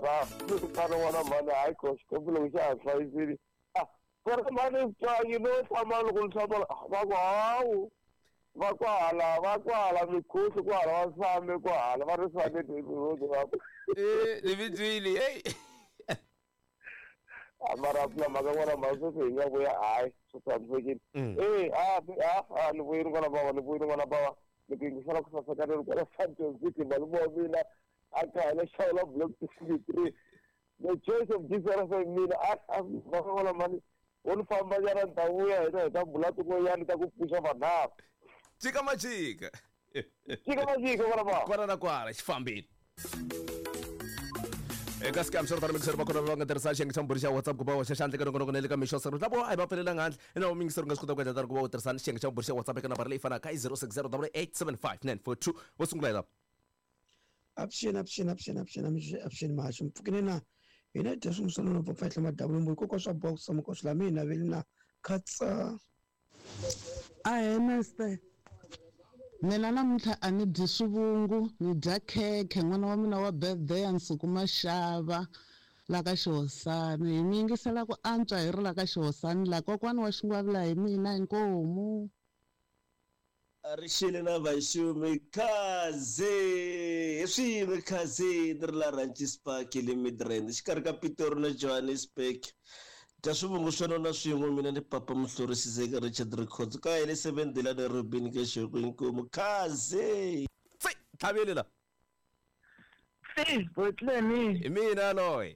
mara kana wana mani hayi gosh kopilo ngishahlayisini kodwa mani fama lokulisama vakwala mikhusi kwala wasame kwala varisanedeirozo vako livitswile hey mara pula makangwana masose hingavuya hayi sotshamisekile ni vuyini n'wana bava ni pingisela ku sasakaneni kwala Champions League malume wa mina a khale xawula block 63 the choice of Jesus mina vakangwana mani wo ni famba nyana ni ta vuya hina hi ta bula tin'wanyani ta ku pfuxa vanharhu chika machika vana va kwala na kwala xifambini eka scam swo fana mikisero va kona va nga tirhisa xiyenge xa mbhuri xa WhatsApp ku va hoxa xandla eka nongonoko na le ka mixo sero lavo a hi va pfalelangi handle i nawu mingisero nga swi kota ku endla tari ku va u tirhisana xiyenge xa mbhuri xa WhatsApp eka nambara leyi fanaka hi 0608759442 wo sungula hi laha Avuxeni mahasho mpfukile na hina dya swin'we swa lona pfa hla madabulu mbo koko swa boxa mukosi la mina veli na khatsa Master mina namuntlha a ni dyi swivungu ni dya khekhe n'wana wa mina wa birthday ya nsuku maxava la ka xihosani hi mi yingisela ku antswa hi ri la ka xihosani la kokwani wa xingwavila hi mina inkomu Rixile na vaxumi khaze swiyimi khaze ni ri la Ranches Park le Midrand xikarhi ka Pitori na Johannesburg ta swivungu swa nona swin'we mina ni papa muhlorisise eka Richard Records ka hele 7 dela na Robin ke xoko inkomu khaze tlhavelela botleni hi mina loyi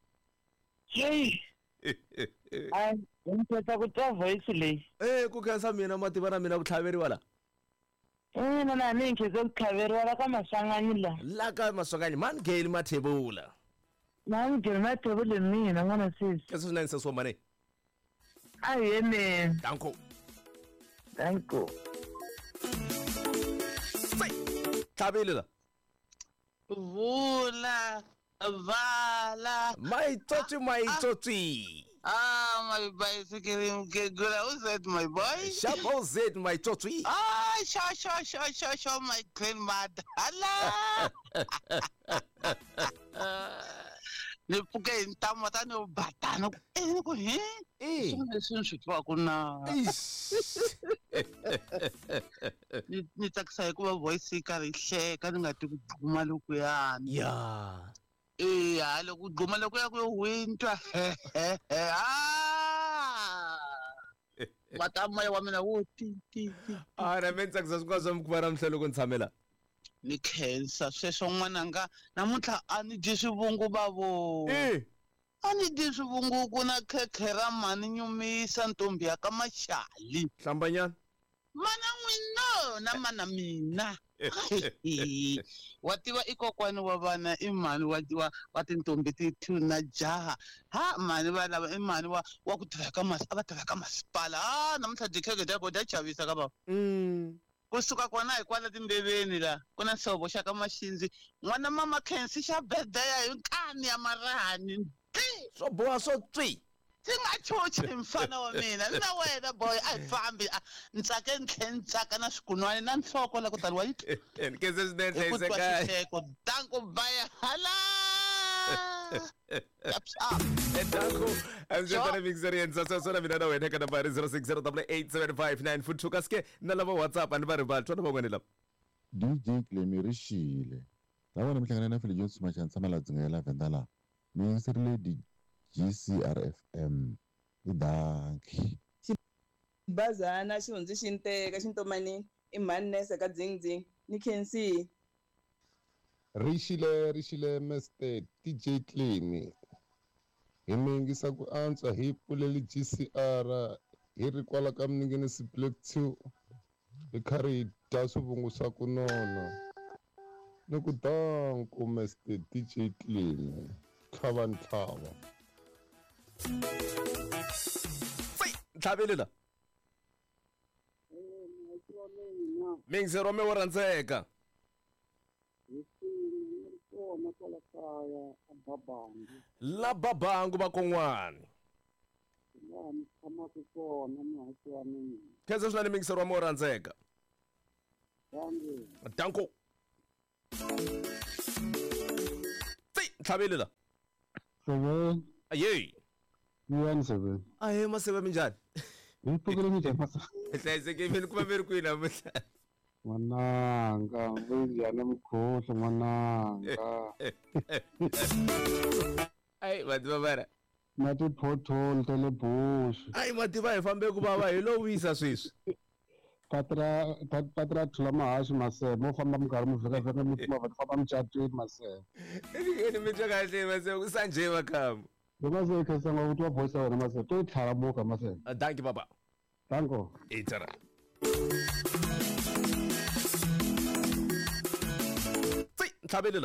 ni kota ku twa voice leyi ku khensa mina mativa na mina ku tlhaveriwa la na ni nkhize ku tlhaveriwa la ka maswanganyi la ka maswanganyi mani gale mathebula mani gale mathebula mina n'wana sisi kesa swinene sesiwa mane amen danko tlhavelela vula vala maitsotsi my bicycle mkegula who's that my boy Shabo Z maitsotsi show my grandmother hala ni puke intamo tani ubatana ku swi swi twa ku na ni tsakisa hikuva voice yi karhi hleka ni nga ti ku gquma loko yani loko gquma loko ya ku wintwa matama wa mina wo ti na mina tsakisa swin'wana swa mukhuva ra mihla loko ni tshamela ni khensa sweswo n'wananga namuntlha a ni dyi swivungu bavo a ni dyi swivungu ku na khekhe ra mani nyumisa ntombi ya ka Maxali hlambanyana mana n'wino na mana mina wa tiva i kokwani wa vana i mani wa tintombi ti 2 na jaha mani va lava i mani wa ku tirha ka va tirha ka masipala namuntlha dikheke dya chavisa ka baba kusuka kona hi kwala timbeveni la ku na sobo xa ka Maxinzi n'wana mama Kensi xa birthday ya hi nkani ya marahani swo boha swo twi ti nga chochi mfana wa mina na wena boy a hi fambi ntsake ntsaka na swikunwani na nhloko la ku taliwa yi nkeze swinene hlayiseka danko baya hala danko amzetana mixeriensa sasona mina na wena eka nambari 0608875942 kaske na lava WhatsApp ani va ri vatwa na van'wana lava DJ Clemi Rixile lava ni mihlangano na Philly Jones machanisa maladzinga ya lavenda la mi yingiserile GCRFM idanki bazana xihundzi xinteka xintomanini i mani nese ka dzingdzing ni Kensi Rixile Mr DJ Clemi hi mi yingisa ku antswa hi pfuleli GCR hi ri kwala ka Mninginisi Black 2 hi karhi hi dya swivungu swa ku nona ni ku danko Mr DJ Clemi tlhava tlhavelela mingisero me wo rhandzeka la babangu vakon'wani khensa swinene mingisero wa me wo rhandzeka danko tlhavelela 7 Aye. Iyan 7 Aye masebe minjani? Ngipukile nje masa Hlazeke mina kuba merikuyi namuhla. Mananga ngiyana mkhohle mananga Ayi madibabara. Nathi pothole tele bush Ayi madiba ifambe kubaba hilo wisa swiswi. patra thula mahashi mase mo famba mkarhi mu vheka mi kuma va famba mucatweni mase Ngeni mitwa kahle mase usanje makhamba. mase khesa ngokuthi wa voice wena mase to tlhala boka mase Thank you baba. danko Itara. Tlabelela.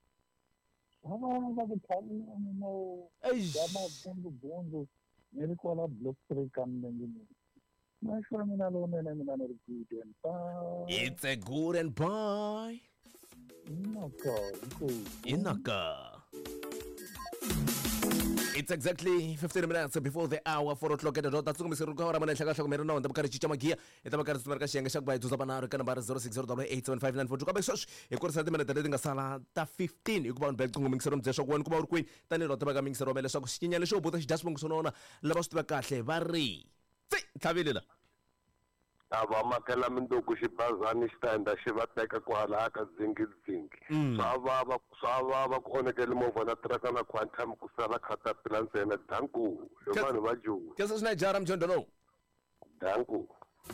Bongo nilikuwa block 3 kamnengini. Mashwa mina lona mina good and bye. It's a good and bye. Inaka. It's exactly 15 minutes before the hour 4 o'clock at the dot. That's going to be Ruka Ramana Shaka Merino and the Bakarichi Magia. At the Bakaris Markashi and Shakba to Zabana, Kanaba 0608759 for Tukabesh. A course at the minute reading a sala 15. You go on bed coming serum, the shock one come out quick. Then it automatically mix Romela Shock, Skin show, but just Monsona, Labos Bakache, Barry. Tavililla. Avamakela minduku xibazani xi ta endla xi va teka kwala ka dzingi swa vava ku onekele movha na tiraka na quantum ku sala caterpillar ntsena danku hi vanhu va joni kesa swi na jara mjondolo danku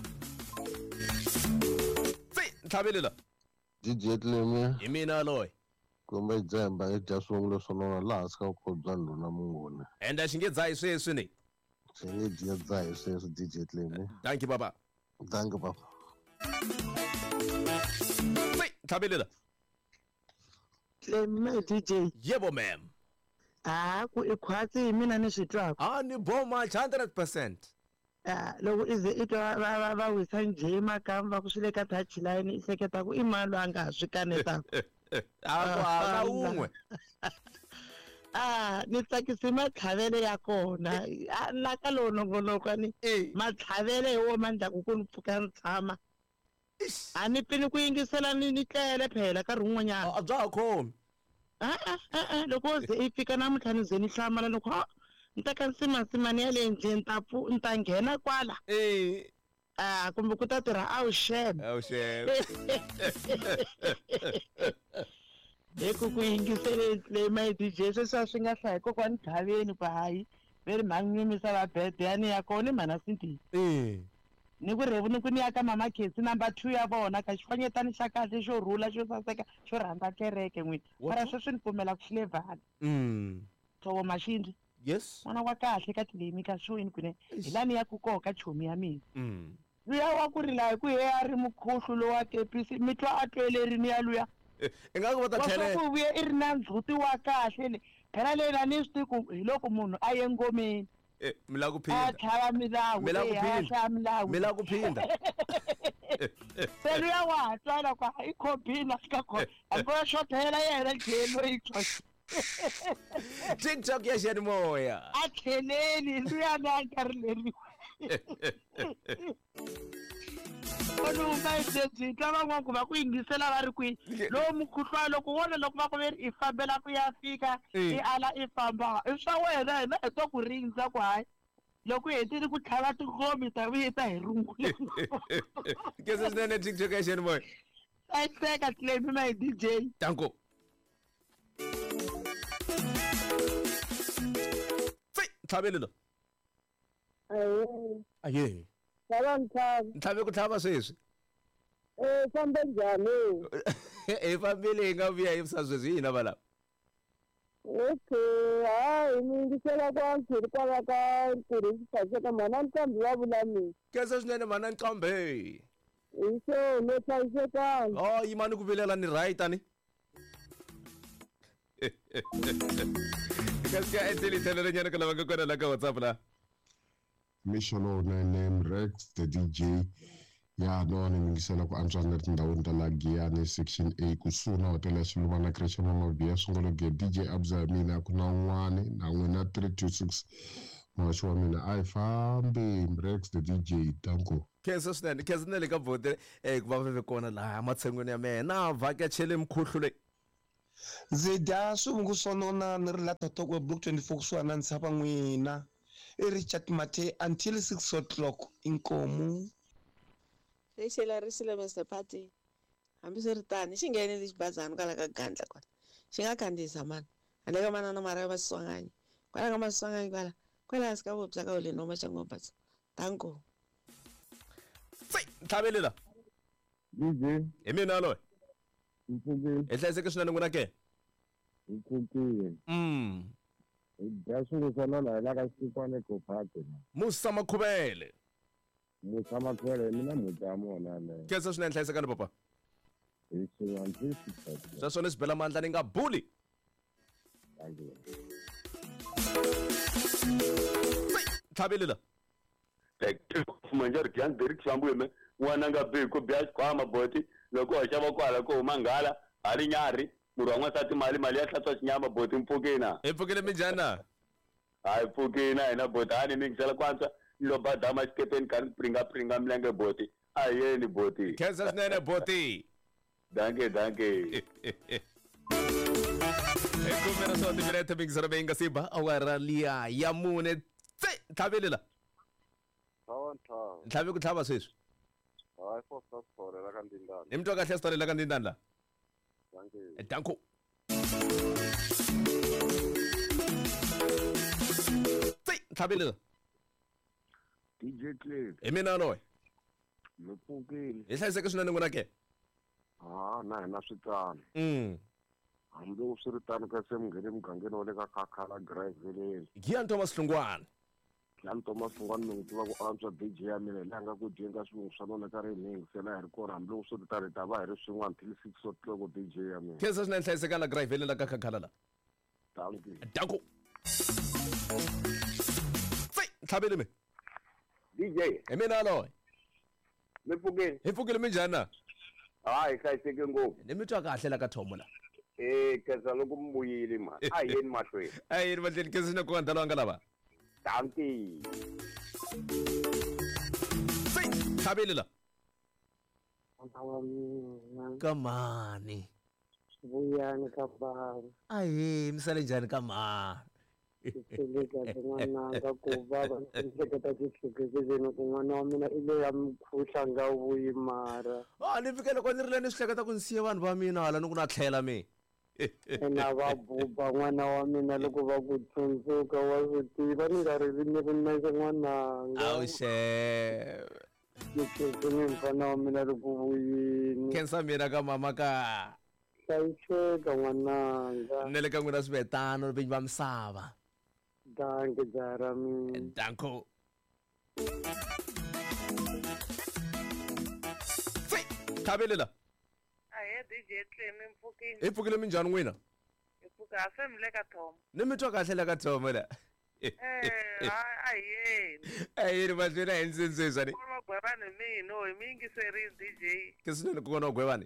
tlhavelela DJ Clem hi mina loyi kumbe dzemba i dya swin'we swin'wana laha swi ka ku bya ndluna mungoni ende xi nge dzahi sweswi ni xi nge dzahi sweswi DJ Clem thank you baba. Thank you, Papa. Tlabelela. Clem DJ. Yebo ma'am. Ku ikhwatsi mina ni switwako. Ni boma 100%. Loko ize itwa va wisa nje makamba ku swile ka touch line ihleketa ku imalo anga swi kanetaka. Na un'we. Ni tsakisi matlhavele ya kona na ka lowu nongonoko ni matlhavele hi wo mandlaku ku ni pfuka ni tshama a ni pini ku yingisela ni tlele phela nkarhi wun'wanyana a bya ha khomi loko ze i fika namuntlha ni ze ni hlamala loko ni teka nsimansimani ya le ndleni ni ta nghena kwala kumbe ku ta tirha awusheme Eku ku yingisele Clem DJ sweswi swi nga hlayi kokwani Thaveni ku hayi veri mhanyimisa va bede ya ni ya kona mana sinti ni ku revu ni ku ni ya ka mama Khetsi number 2 ya vona ka xifanyetani xa kahle xo rhula xo saseka xo rhandza kereke n'wini mara sweswi ni pfumela ku xilevhana hlovo maxindzi yes n'wana wa kahle ka Clem ka swini kune hi lani ya ku koka chomi ya mina luya wa ku rila hi ku he a ri mukhuhlu lowa kepisi mi twa a twelerini ya luya ingaku va ta tlhele ku vuye i ri na ndzhuti wa kahle le phela leyi ni swi tiku hi loko munhu a ye ngomeni mila ku phinda a tlhava milawu mila ku phinda se luya wa ha twala ku i khobini a fika kona hambi va xothela yena tlhelo yi TikTok ya xiyanimoya a tlheleni luya na nkarhi leriwa vanhu va byi twa van'wana ku va ku yingisela va ri kwihi lowu mukhuhlwana loko wona loko va ku ve ri i fambela ku ya fika i ala i famba i swa wena hina hi to ku rindza ku hayi loko hi hetile ku tlhava tingomi ta vita hi rungule kesa swinene TikTok ya xiyanimoya a teka Clem ma hi DJ tanko tlhavelela aye ntlhave ku tlhava sweswi fambe njhani hi fambile hi nga vuya hi visa sweswi hi hina valava okay hayi ni yingisela kwa nkhiri kwala ka ntirho xi hlayiseka mhana nqambi va vula mina kesa swinene mhana nqambe hi so no hlayisekanga yimani ku vilela ni right ani kasika eteli tlhelo renyana ka lava nga kona la ka WhatsApp la Mishono name Rex the DJ ya no ni ngisela ku antswa na tindhawu ta la Giyani section A kusuna hotel ya Silumana Christian Mavia sungolo ge DJ Abza mina ku na un'wana na n'wina 326 mwaxi wa mina a hi fambi Rex the DJ tanko kesa swinene le ka bote ku va ve kona laha matshengweni ya mehe na vhakachele mkhuhlu leyi Zeda subungu sonona nirla totokwe Block 24 kuswana nsapa n'wina. Richard Mate until 6 o'clock inkomu. Risela Mr. Party. Hambi swi ri tani xi nghenile xibazana kwala ka gandla kwala. Xi nga khandziyisa mani. Handle ka manana mara ya maswanganyi. Kwala ka maswanganyi kwala hansi ka vupya ka ule noma xangobasa. Tanko. Tlhabelela. DJ. Hi mina loyi. Mfukile. Ehlayiseke swinene n'wina ke? Mfukile. Dasungusana la la ka sipane ko phate. Musa Makhubele. Musa Makhubele mina mutamona le. Kesa swinene hlayisekani papa. Sweswo sweswo ni swi mandla ni nga buli. Tlhabelela. Manjari kyan Derek Sambuyeme wana nga be ko biya kwa maboti loko wa xava kwala ko mangala hari nyari murwa n'wansati mali ya hlatswa xinyama boti mpfukena mpfukele minjana hayi mpfukena ina boti hani ni ngisela kwanza lo badama xikepeni kan pringa mlenge boti ayeni boti khensa swinene boti danke ekumera so timinete mingisero benga siba awara liya ya mune Tlhabelela. Tlhabe ku tlhaba sweswi. Hayi fosa sithorela ka Ndindana. I mntu kahle sithorela ka Ndindana la. Danko. Tlhabelela. DJ Clip. I mina loyi. Mfukile. Hi hlayiseke swinene n'wina ke? Na hina switano. Hambi u swi ri tano ka se mungheni mugangeni wa le ka Kakhala Drive Village. Gian Thomas Hlungwane. Gian Thomas Hlungwane ni n'wi tiva ku antswa DJ ya mina leyi a nga ku dyinga swivungu swa nona ka ri hingisela hi ri kona hambi u swi ri tano hi ta va hi ri swin'wana till 6 o'clock DJ ya mina. Khensa swinene hlayisekani la Drive Village la ka Kakhala la. Danko. Tlhabele me. DJ. I mina loyi. Mfukile. Mfukile minjani na? Hayi hlayiseke ngopfu. Ni mitwa kahle la ka Thomo la. Keza loko mbuyile man. Ayeni mahlweni. Ayeni mahlweni keza ni ku ndalo wanga lava. Danki. Tlhabele la. Kamani. Vuyani ka baba. Aye misale njhani kamani. Iseleka n'wananga ku baba ndzi tihleketeni ku n'wana wa mina ile ya mkhuhla nga vuyi mara ni fikele loko ni rile ni swi hleketa ku ni siya vanhu va mina hala ni ku na tlhela me na va buba n'wana wa mina loko va ku tsundzuka wa swi tiva ni nga ri ni ri nexe n'wananga awu xeve ni mfana wa mina loko vuyini khensa mina ka mama ka hlayiseka n'wananga ni le ka n'wina swivetano vinyi va misava. Danke Jarami. Danko. Tlhabelela. Aye DJ Clem Mfukile. Mfukile minjani n'wina? Mfuka afemle ka Thomo. Ni mitwa kahle la ka Thomo la. Ayeni mahlweni hi nsindzisani. Kona gwebani mina o mingiseri DJ. Kesine ku kona gwebani.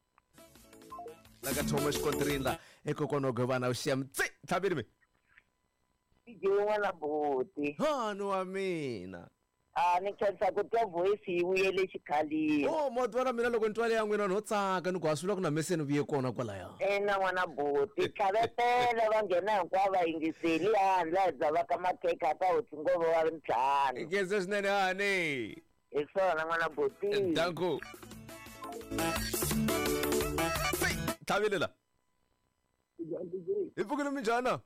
La ka Thomo xikontrini la ekokona gwebana u xiya tlhabele me. DJ wala boti. Ni wa mina. Ni khensa ku twa voice yi vuyele xikhalini. Moto wa mina loko ni twa leya n'wina no tsaka ni ku a swi vula ku na meseni vuye kona kwalaya. Na n'wana boti tlhavetele va nghena hinkwavo va yingiseli handle hi byava ka makheka ka hotsingovo wa ntlhanu. Khensa swinene hani. Hi swona n'wana boti. Danko. Tlhabelela. Mfukile minjani?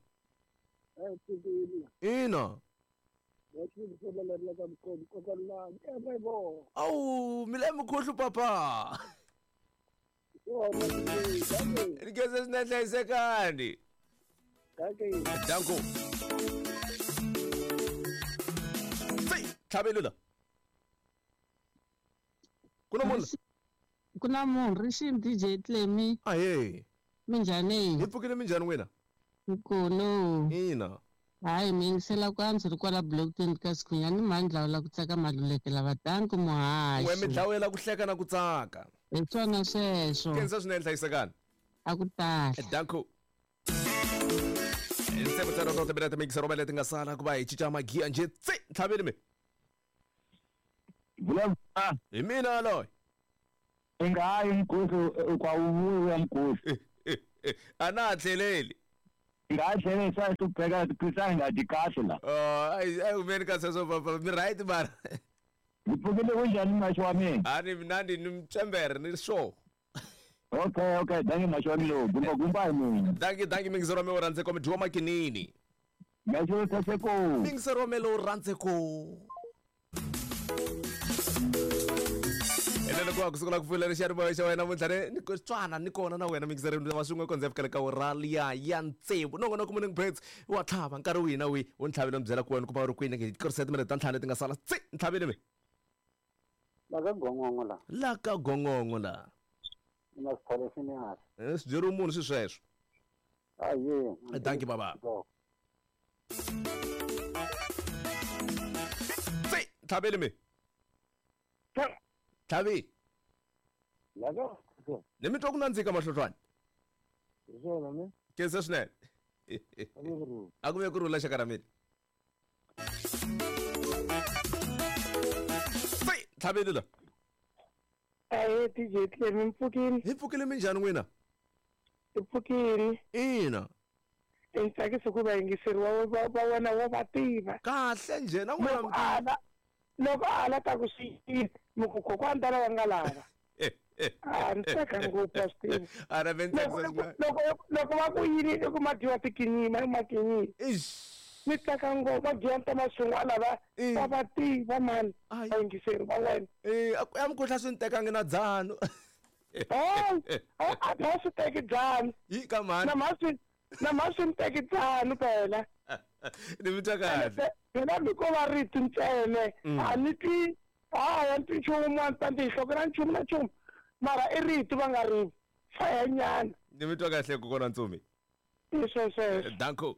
Ina. Awu mile mkhohlu papa. Ngeze sina hlayisekani. Danko. Tlhabelela. Kuna munhu Rishim DJ Clemi. Aye. Minjani? Mfukile minjani wena? Nkolo. Ina. Hayi mingisela kwanza ri kwala Block 20 ka Sikhunya ni mani dlawula ku tsaka malulekela vatanku muhaxi. We mi dlawela ku hleka na ku tsaka. Hi swona sweswo. Khensa swinene hlayisekani. A ku tahle. Danko. Insepo tsara ko tebela temikisero ba leti nga sala ku va hi cinca magiya nje tlhaveli me. Hi mina loyi. Ingayi mkhosi kwa uvuya mkhosi. anahleleli ngahlele sasubheka kusanga ngathi kahle la ayi umeni kaseso papa mi right mara ngipukile kunjani masho wami ani mnandi nimtshembere ni show okay danke masho wami lo kumba mina danke mingizorome uranze ko mdwa makinini masho taseko mingizorome lo uranze ko ene kwa kusukula kufula rishari boy xa wena muntlhane ni ko tswana ni kona na wena mixer ni va swin'we konze fika ka oralia ya ntsevu no ngona ku muneng breaks wa tlhava nkarhi wina wi wo ntlhavela mbyela ku wena ku va ri kwini ke korset minute ta ntlhane ti nga sala tsi ntlhavele me la ka gongongo la ina sithole sinehasi swibyeri munhu swi sweswo aye danki baba tsi ntlhavele me Thabi. Laga. Nimi twa ku nandzika mahlohlwane. Isona me. Kese swinene. Akume ku rula xaka ra mina. Sai, Thabile la. DJ Clem mpfukile. Hi pfukile minjhani n'wina? Mpfukile. Ina. Tsakisa ku va yingiseriwa va vona wa va tiva. Kahle nje na n'wina. Loko ala ta ku swi mukhukho kwa ndala wa nga lava ni tsaka ngopfu Steve ara loko va ku yini loko ma dyiwa tikinyima makinyini ni tsaka ngopfu va dyiwa nta masungwana va va tiva mani vayingiseri va wena ya mukhuhla swi ni tekangi na dzanu a ma swi teki dzanu hi ka mani na ma swi ni teki dzanu phela ni mi twa kahle mina miko va riti ntsene a ni ti ya ni ti nchumu a ni ta ni hlokela nchumu na nchumu mara i riti va nga ri hlaya nyana ni mi twa kahle kokona Ntsumi sweswo danko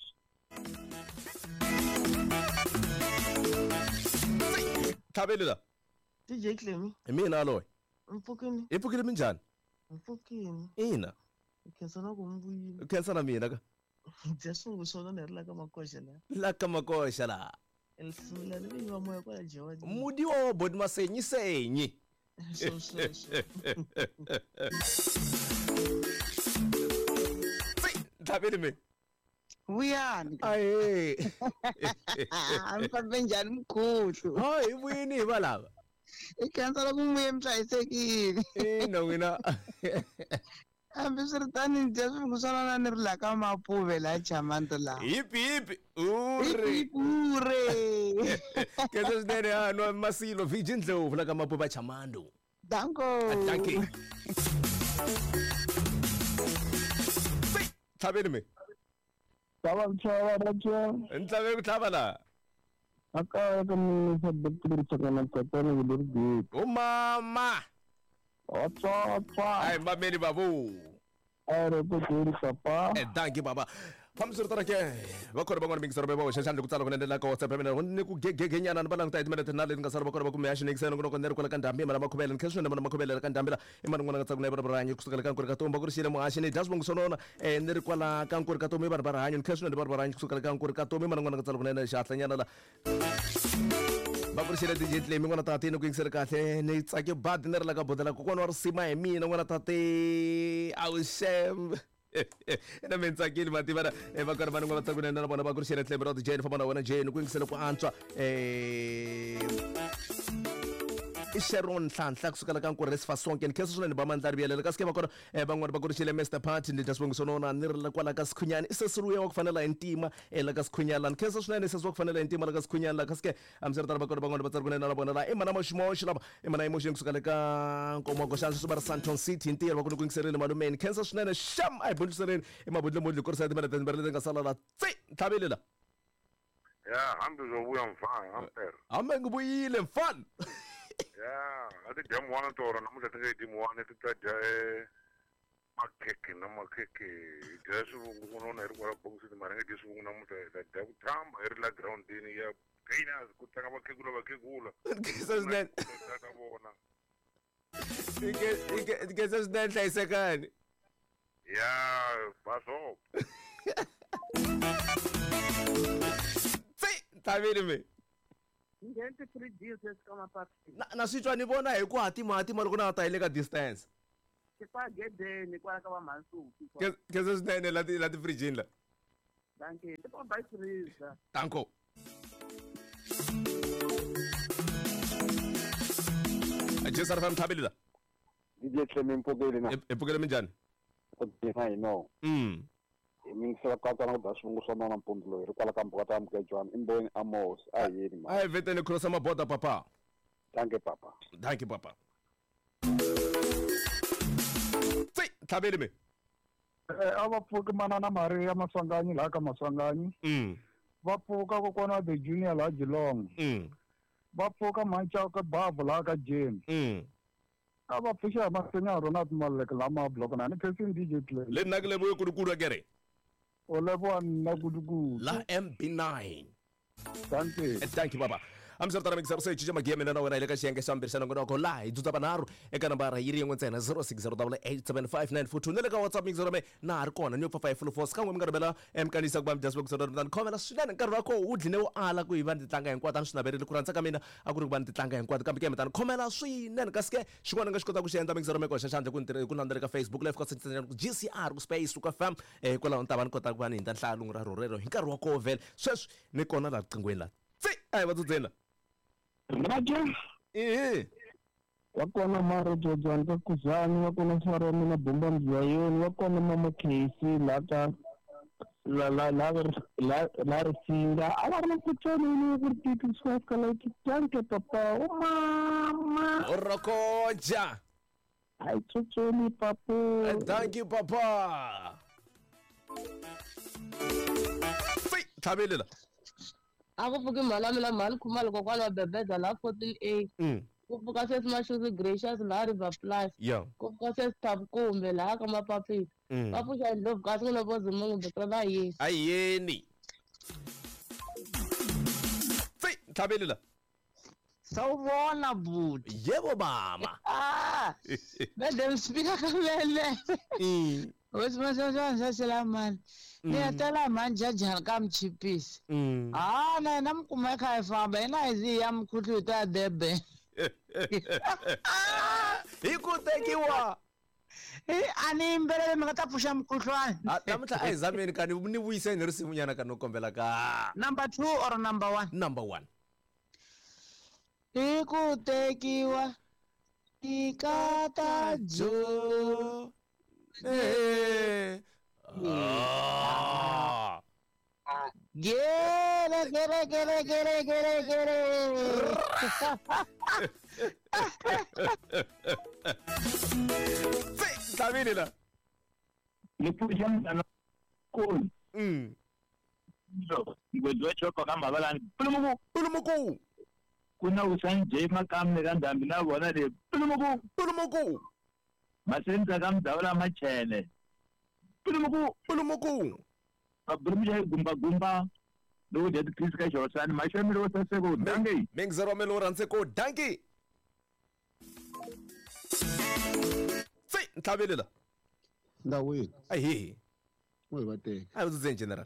Thabile la DJ Clem i mina aloy mpfukini i pfukile minjhani mpfukini ina khensa na ku mbuyile khensa na mina ka jasungu sona ni ri la ka makosha la elsula le biwa moya kwa jewa mudi wa bodi masenyi so Thabile me Vuyani aye amfambe njani mkhuhlu hayi vuyini va lava ikhensa la ku muye mhlayisekile n'wina hambi swi ri tani dya swingu swanana ni ri la ka mapuve la chamanto lawa hipi ure kese swinene anwa masilo viji ndlovu la ka mapuve chamando danko Thabile me Tava mchava raja ntlave ku tlhava la aka ka mi sa bakri tsakana tsakana ngurdi mama Otsa ai mameni babu are ko kuri papa danki baba famsir tarake bakor bangon ming sarbe bawo shashan ku tsalo kunendela ko WhatsApp pemena ne ku gege nyana balang ta idmena tenale nga sarba bakor bakum yashi nexen ngono ner ko la kandambi mara makubela kesho ne mara makubela kandambila imana ngona tsakuna barbaranyi kusukala kan kurka tomba kursile mo ashine dasbong sonona ner ko la kan kurka tomi barbaranyi kesho ne barbaranyi kusukala kan kurka tomi imana ngona tsalo kunena shatla nyana la bakurisile DJ Clem ngona tate no kwingisela kahle ne tsake bad ner la ka bodela ko kona risima hi mina ngona tate awushem ena mentsakile mativana vakari vani nga va tsakunene na vona va ku ri xele tlembera ti jane famba na wena jane ku yingisela ku antswa i Sharon Nhlanhla kusukela ka nkurisi fasonke ni khensa swinene bamandla riviyelela kasi ke va kona van'wani va ku ri xile Mr Party ndi jaswongo sonona ni ri kwala ka sikhunyani i sesiruya wa ku fanela hi ntima la ka sikhunyani ni khensa swinene sesi wa ku fanela hi ntima la ka sikhunyani la kasi ke hambiswiritano va kona van'wani va tsari kunene na vona la i mana moximoxi lava i mana emoxini kusukela ka nkomagoxana swi va ri Sandton City hi ntirho va ku ni ku yingiserile malumeni khensa swinene xam a hi bundlisereni i mabundlemundli ku ri sa timela timbere leti nga sala la tsi Thabile la ya hambi uzobuya mfana ampere hambe ngibuyile mfana ya ati dya muwana toro namuhla tingayidyi muwana ti ta dya makhekhe na makhekhe hi dya swivungu kunona hi ri kwala bokisini mara hi nge dyi swivungu namuhla hi ta dya ku tshamba hi ri la girawundini ya gainers ku tlanga vakhegula ka vona i khensa swinene hlayisekani ya baso tsi Thabile me ngenti 3 deals esikama pati na swi twa ni vona hi ku hatima loko na ta hi le ka distance kwagedeni kwala ka va Mansuki. Ke se swinene la ti fridge la. Thank you. Tipo by freezer. Tanko. Ajesa rafam thabelila. DJ Clem Mpokele na. Mpokele minjani? I know. Mingisela kata na dasungu sona na mpundlo ri kwala ka mpokata mkejwana imboni Amos ayini ma. Ay vetene cross amaboda papa. Thank you papa. Thank you papa. Tsi thabele me. Va pfuka manana Maria Masanganyi la ka Masanganyi. Va pfuka kokwana the junior la Jilong. Va pfuka mancha ka Babu la ka James. A va pfuxa masenya rona tmalek la ma block na ni khesin DJ play. Le nna ke le boye kudukuru kere. O le bo nna kuduku. La MB9. Thank you. Thank you baba. Amsartana mixer se chija mageme na wena ile ka xiyenge xa mbirisana ngona ko la idzuta banaro eka nambara yiri yin'we ntsena 0608875942 nele ka WhatsApp mixer me na ha ri kona ni 5544 skan'we mi nga ribela emkanisa ku ba mjasbo ku sona khomela swinene nkarhi wa ko u dline u ala ku yiva ni tlanga hinkwato ni swinaverile ku rhandza ka mina a ku ri ku va ni tlanga hinkwato kambe ke mi tani khomela swinene kasi ke xin'wana nga xi kota ku xi endla mixer me ko xa xandla ku landzela ka Facebook live ka GCR ku space ku FM kwalaho ni ta va ni kota ku va ni hinda nhlalungu ra rorero hi nkarhi wa ko vele sweswi ni kona la qingweni la tsi ayi va tsutsela Raja. Wakona mara jojan ka kuzani wakona fara mina bomba mzayoni wakona mama Casey lata la resinga alarma kuchoni ni kurtiti swaka like tanke papa o mama orokoja ai chochoni papa thank you papa Thabelela Ako pagi malam kumal ko kwala bebe la 14A. Ko pagi ses mashu gracious la river plus. Ko pagi ses tab ko mbela kama papi. Papu ja love kaso na bozo mungu betala yes. Ayeni. Thabelela. Sawubona budi. Yebo mama. Bede speaker kamele. Wesimasoso selamani. Ngiyacela manje njani kamchipisi. Na namkuma ekhaya efamba yena iziya mkhuhluta debe. Ikutekiwa. Ani imbelele mngataphusha mkhuhlwane. Namuhla ayizameni kani ni vuyise ni risimunyana kani ukombela ka. Number 2 or number 1? Number 1. Ikutekiwa. Ikata jo. Get Thabelela. Ngipusha mntana cool. Ngwedwe choko kama balani. Pulumuku. Kuna usanje makamne kandambi na bona le pulumuku. Masenza kamdawula machene. Pulumuku. Abrumje gumba. Do de Chris ka shorsan mashemi lo sasego dangi. Mengzero melo ranseko dangi. Thabelela. Ndaweni. Ayi. Moyo bateka. Ayi uzwe general.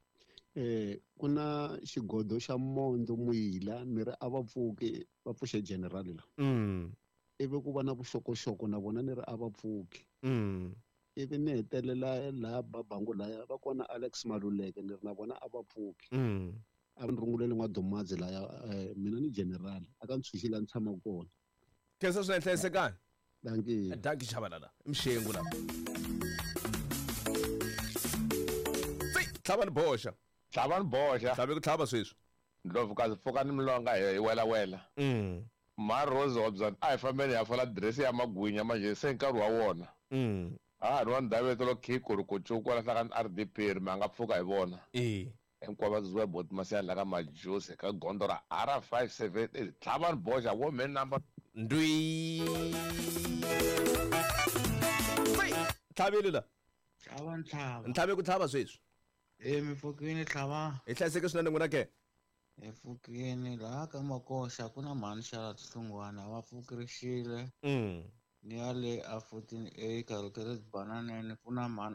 Kuna xigodo xa mondo muyila ni ri a va pfuki va pfuxe general la. Ivi ku va na vuxokoxoko na vona ni ri a va pfuki. Ivi ni hetelela laha babangu laya va kona Alex Maluleke ni ri na vona a va pfuki. A ni runguleli n'wadomadzi laya mina ni general a ka ntshwixi la ni tshama kona. Kesa swi hlayisekani? Danki Chabalala mshengu la. Tlhava ni boxa. Tlhavi ku tlhava sweswi. Ndlovu kazi pfuka ni milonga hi wela. Rose Hobson a hi fambeni ya fola dress ya magwinya manje se nkarhi wa wona. Ni wa Ndaveto lo khikuru ku cuku la hlaka RDP ma nga pfuka hi vona. Hinkwavo zwe bot masiyani la ka majusi ka gondo ra R57 tlhava ni boxa woman number ndwi. Thabelela. Ntlabe ku tlhava sweswi. Mifukini tlhava. Hi hlayiseke swinene n'wina ke? Efukini laha ka Makosha ku na mhani Charlotte Hlungwana va fukirixile. Ni ya le a 14A Calculated Bananeni ku na mhani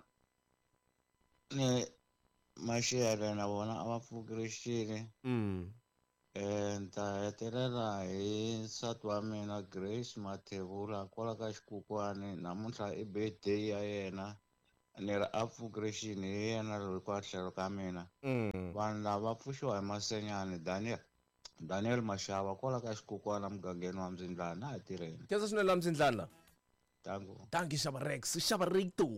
ni Mashele na vona a va fukirixile. ta hetelela hi nsati wa mina Grace Mathebula kwala ka Xikukwana namuntlha i birthday ya yena ni ri appreciation hi yena loko a tlhelo ka mina vanhu lava pfuxiwa hi masenyani Daniel Mashava kwala ka Xikukwana mugangeni wa Mzindlana na ha tirheni kesa swinene la Mzindlana tangi xava Rex xava Rito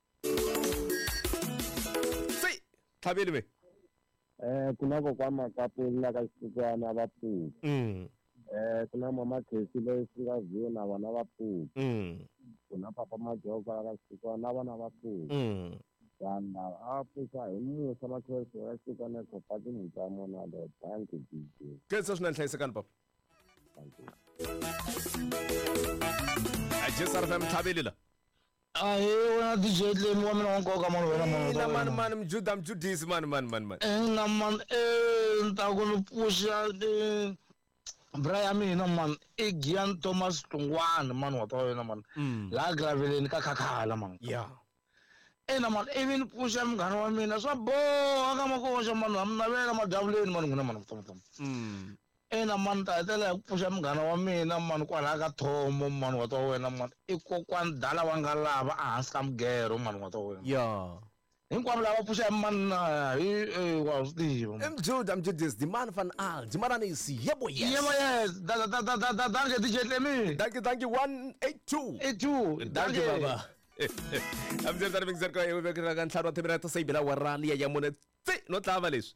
se Thabile me kuna kokwa Makapeni la ka Xikukwana va pfuka kuna mama Khesi leyi singaziwe na vana va pfuka kuna papa Majoko la ka Xikukwana na vana va pfuka vanhu a pfuka hi musa makhesi ya Xikukwana kopati mutamo na le thank you DJ kesa swinene hlayisekani papa Jesar FM Thabile la wena DJ Tlemi wa mina wa nkoka mani wena mani mjudisi mani na man nta ku ni pusha bra ya mina man Gian Thomas Tungwana mani wa ta wena man la graveleni ka khakhala man na man even pusha mngana wa mina swa boha ka makosha man na vela madavuleni man ngina man na man ta tela ku pusha mngana wa mina man kwala ka Thomo man wa ta wena man I kokwana dala wa nga lava a hansi ka mugero man wa ta wena hinkwavo lava pusha man wa swi tiva mjudis the man van al the man is yebo yes danke DJ Tlemi danke 182 danke baba amjeri tani mingzer ka ewe bekira kan tlharo themera to saibela warali ya mone tse no tlava leswi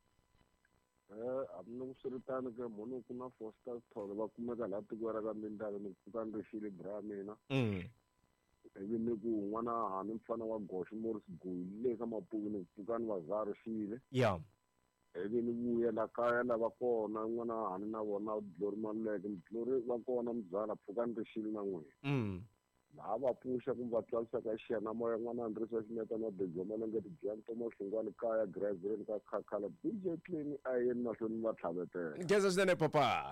amna kusiritana ke munhu kuna Foster Thole va kumeka la tiko ra ka Mindala ni kutani rishile bra mina ivi ni ku n'wana hani mfana wa Gosh Morris Gule ka Mapuku ni kutani va Zaro Shile ivi ni vuya la kaya lava kona n'wana hani na vona Glory Maluleke Glory va kona Mzala pfukani rishile na n'wina laha va pfuxa ku va twarisa ka xiyana moya n'wana Andres wa Ximeta na Dejo Malengeti Gian Thomas Hlungwane kaya Graveleni ka Khakhala DJ Tlemi a yeni mahlweni va tlhavetela ngeza swinene papa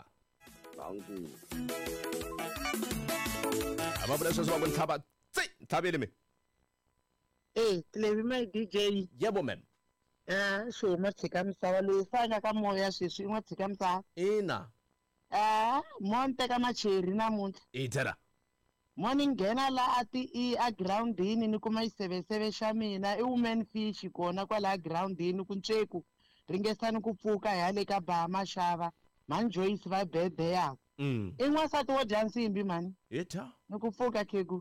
ababula sweswi va ku ntlhava Thabile me Tlemi my DJ yebo ma'am swi huma tshika misava leyi fana ka moya sweswi i n'wa tshika misava ina mo nteka macheri namuntlha tela mo ni nghena la a groundini ni kuma xiseveseve xa mina I woman fish kona kwala groundini ku ncweku ringesani ku pfuka hi hale ka Baha Mashava mani Joyce va birthday yako I n'wansati wo dya nsimbi mani ni ku pfuka khegu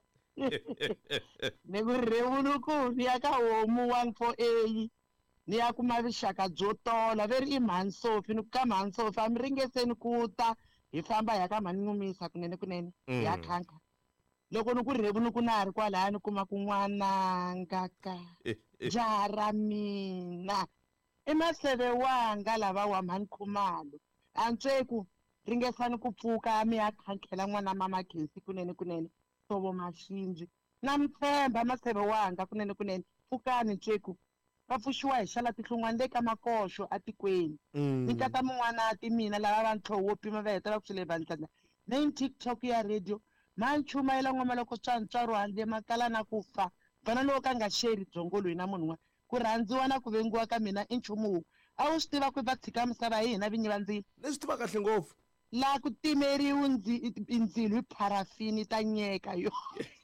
ni ku revunuku ni ya ka homu 14A ni ya kuma vuxaka byo tola veri I mhani Sofi ni ku ka mhani Sofi a mi ringeseni ku ta hi famba ya ka mhani Nxumisa kunene ya khanka loko ni ku revunuku na ha ri kwalaya ni kuma ku n'wanangaka jaha ra mina I maseve wanga lava wa mhani Khumalo antsweku ringesani ku pfuka mi ya khankhela n'wana mama Khesi kunene Thobo Mashinji na mtshemba maseve wanga kunene pfukani ncweku va pfuxiwa hi xala tihlungwana le ka makoxo a tikweni ni kata mun'wanati mina lava va ntlhowo wo pima va hetela ku swile vandlandla ni TikTok ya radio manchumayela n'wama loko ntswaro handle makala na ku fa fana loko ka nga sheri byongo loyi na munhu n'wana ku rhandziwa na ku vengiwa ka mina I nchumu wu a wu swi tiva ku va tshika misava hi hina vinyi va ndzilo leswi tiva kahle ngopfu laha ku timeriwi ndzilo hi parafini ta nyeka yo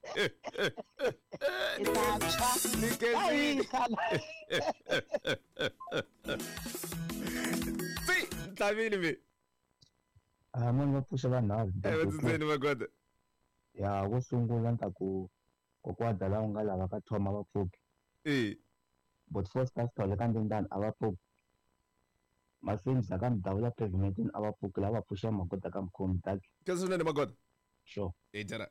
Thabile me munhu va pfuxa vanharhu vatsutseni magoda ya wo sungula nta ku kokwa dala u nga lava ka Thoma va pfuki but Foster Thole ka Ndindani a va pfuki masinzi ka ndhawu ya pavementini a va pfuki lava pfuxa magoda ka Mkhomi taki kesa swinene magoda sure tela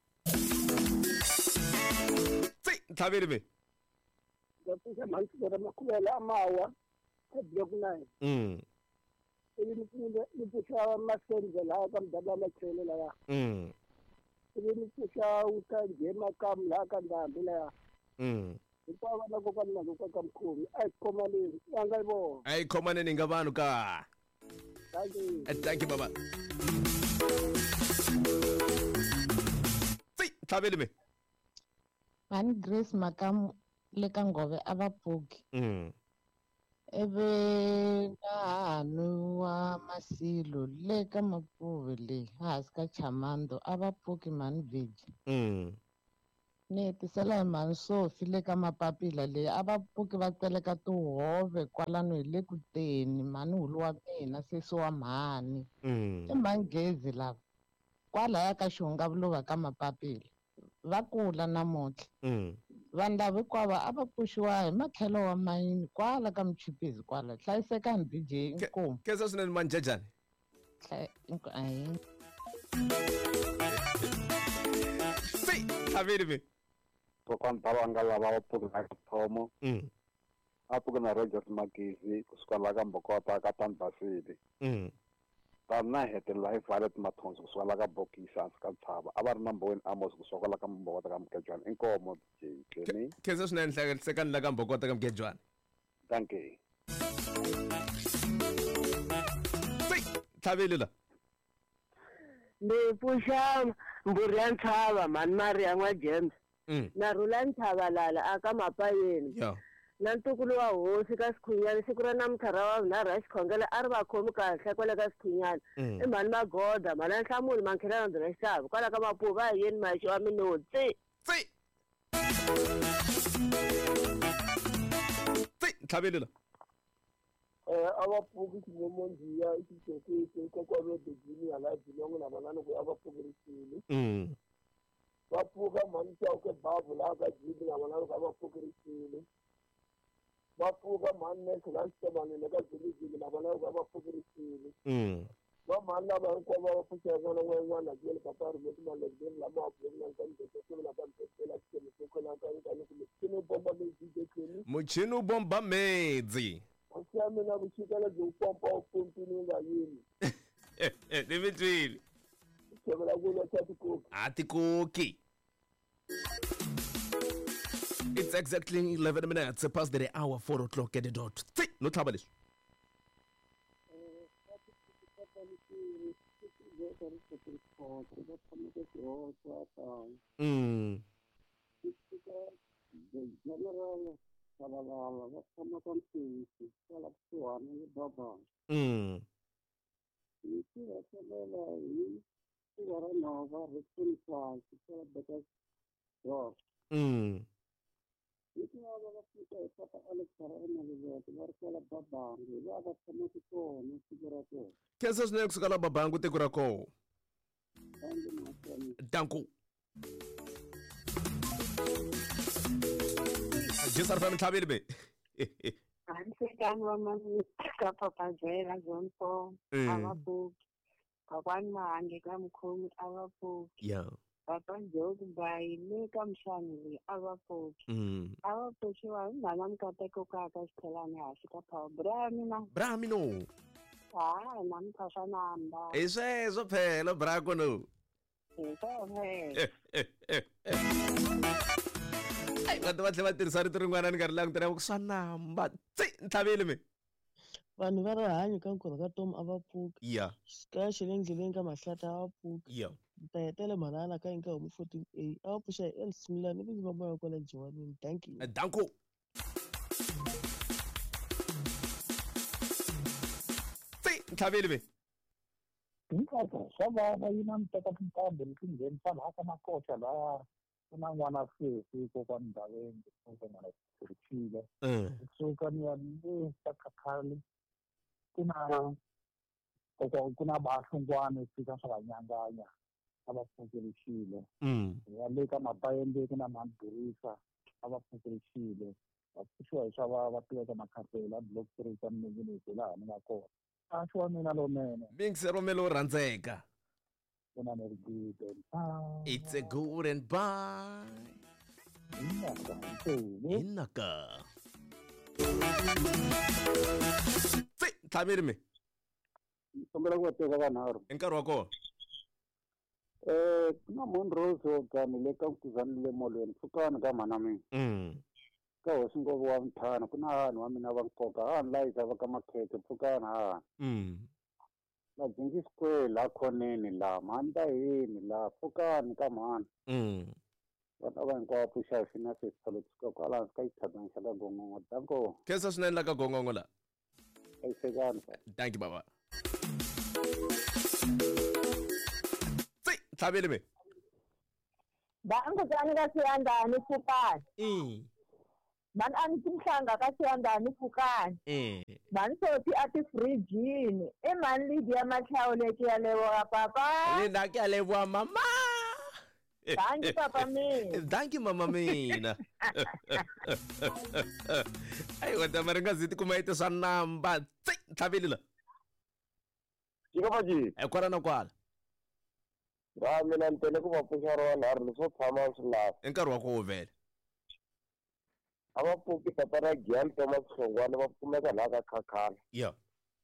Thabile me Ngapfuxa mhansivera makhuvela amawa Block 9 ni pfuxa masenze laha ka Mdaba Machele laya ni pfuxa utanjema ka laha ka Ndhambi laya hinkwavo na kokwana na kokwa ka Mkhomi a hi khomaneni ya nga yi vona a hi khomaneni nga vanhu ka thank you baba Thabile me mani Grace Makamu le ka Ngove a va pfuki Evelano wa Masilo le ka Mapuve le hansi ka Chamando a va pfuki mani vhiki. Ni hetisela hi mhani Sofi le ka mapapila leyi a va pfuki va tseleka tihove kwalano hi le kuteni mhani hulu wa mina sesi wa mhani. I manghezi lava kwalaya ka xihungavuluva ka mapapila va kula namuntlha. Vanhu lava hinkwavo a va pfuxiwa hi matlhelo wa mayini kwala ka Mchipisi kwala hlayisekani DJ inkomu. Kesa swinene manjejani. Si, Thabile. Kokwana bava nga lava va pfuka na Thomo. A pfuka na Rogers Magezi kusuka la ka Mbokota ka Tandbasile. Na hetelela hi Violet Mathonsi kusuka la ka Bokisa hansi ka Tshava a va ri na Mboweni Amos kusuka la ka Mbokota ka Mukejwana inkomo Jenny. Kesa swinene hlayisekani la ka Mbokota ka Mukejwana. Thank you. Si, Thabile la. Ni pusha mburi ya Ntshava mani mari ya n'wa James. Na rhula Ntshava aka mapayeni. Na ntukulu wa hosi ka Sikhunyana siku ra namuntlha ra vavunharhu ra xikhongelo a ri va khomi kahle kwale ka Sikhunyana. I mhani Magoda mhani ya Nhlamulo Mankhela na Ndhuna Xitava kwala ka Mapuva a hi yeni maxi wa minotsi. Si Thabile la. A va pfuki Ximomondziya i xitokisi kokwana Virginia la Dzilongo na manana ku a va pfukirisile. Va pfuka mhani Chauke Babu la ka Jibi na manana ku a va pfukirisile. Va pfuka mhani Nelson la Xitebane le ka Zilizili na manana ku a va pfukirisile. Va mhani lava hinkwavo va pfuxeka na n'wana Jeli Kapari leti malebeni lama abuyeni na nka mdekekulu na ka mdekela xikemisoko na ka nkani ku muchini u bomba medzidekeni. Muchini u bomba medzi. Asiya mina vuxika lebyi u pompa u pompini u nga yini. Ni mi twile. Xevela ku lwa xa tikoki. A tikoki. It's exactly 11 minutes past the hour 4 o'clock at the dot. Si, no trouble. Kesa swinene kusuka la Babangu tiko ra koho. Danku. Jesar family Thabile be. Ansekani wa mani ka Papa Zwela Zonto ababuki. Kakwani Mahange ka Mkhomi ababuki. Yeah. Papa Jogi Bayi le ka Mshanile ababuki. Ababukiwa hi mhana Mkateko ka Xithelani hansi ka Phawu Bramino. Namphasha namba. I sweswo phela brako no. Ai vanhu va tlhe va tirhisa rito rin'wana ni nga ri langutela ku swa namba. Thabile me. Vanhu va rihanyo ka nkurhi ka Tom a va pfuki. Yeah. Ka xi le ndleleni ka Mahlata a va pfuki. Yeah. Ta hetela Malala ka inka homu 14A a va pfuxa hi El Similani ivi va moya kwala Jiwanini. Thank you. Danko. Thabile me. Hinkwaswo swa vava yi na miteka tintambu leti nghenisa laha ka makoxa laha ku na n'wana sweswi kokwani Ndhavengi kumbe n'wana Kurchile kusuka ni ya le ka Khakhali ku na vahlungwana fika swa va nyanganya a va pfukelexile ya le ka Mapayende ku na Mandurisa a va pfukelexile va pfuxiwa hi swa va tiveka makhafela block 3 ka Mninginisi laha ni nga kona. A swi wa mina lonene. Mingse Romelo rhandzeka. It's a good and bye. Inaka. Si, Thabile me. Kombela ku teka vanharhu. I nkarhi wa kona. Ku na Monrose Ogani le ka Mkuzani le molweni pfukani ka mhana mina. Ka hosi Ngopfu wa Mthana ku na vanhu va mina va nkoka hahani la Isava ka Makhete pfukani hahani. La Jingi Square la Khoneni la mhani ta hini la pfukani ka mhani. Vana va hinkwavo pfuxa hi fina festival kusuka kwala hansi ka xithabani xa ka Gongongo. Danko. Kesa swinene la ka Gongongo la. Thank you baba. Thabele me. Bangu jani kasiyandani Fukani. Man antimhlanga kasiyandani Fukani. Man sothi ati fridge man Lydia Matlhaole ke ya leboga papa. Nna ke a leboga mama. Thank you papa mina. Thank you mama mina. Ai wata maringa zithi kumaite swa namba. Thabele la. Chikapaji. Kwala na kwala. Mina ntele ku va puxa rona a ri swo tshama swi lava. Nkarhi wa ku vele. Abapuki tatara Gyan Thomas Hlongwane va kumeka laha ka Khakhala. Yeah.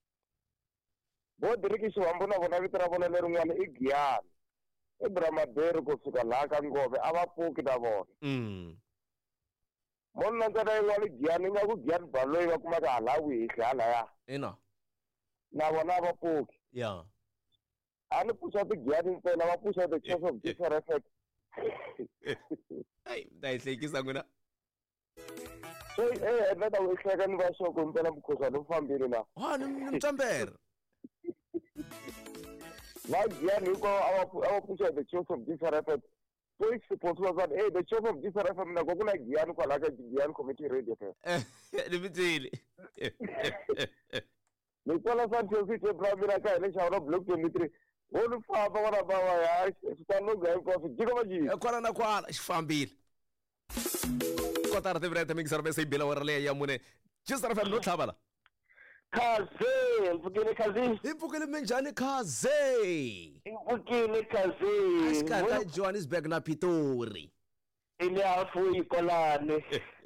Bo diriki xihambo na vona vito ra vona lerin'wana i Gyan. Ibramaderi ku fika laha ka Ngove a va puki na vona. Monna ntsena yin'wana Gyan ingaku Gyan Baloyi va kumeka hala wihli halaya. Ina. Na vona a va puki. Yeah. A ni puxa ti-Gyan ntsena va puxa the Church of Jesus Effect. Ai, ta hi hlekisa n'wina. Endla ta ku hleka ni va xoko mpela mukhuhlwana wu fambile na. Ni mtambera. Va Gyan hinkwavo a va puxa the Church of Jesus Effect. So it's supposed to be the Church of Jesus Effect na ku na Gyan kwala ka Gyan Community Radio. Ni vitile. Ni kwala sa Chelsea che Bramira ka ni xawra block 23. Wolu famba wona bawa ya sitanoga hinkwaswo jikapaji. Kwala na kwala xifambile. Kotara tivreta mi serve sei bila wara leya mune. Chisara FM no thabala. Khaze, mpukile khazi. Mpukile menjani khaze. Mpukile khazi. Askata Johannesburg na Pitori. Ile afu ikolane.